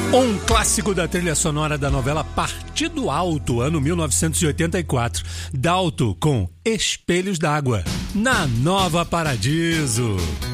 Um clássico da trilha sonora da novela Partido Alto, ano 1984. Dalto com Espelhos d'Água, na Nova Paradiso.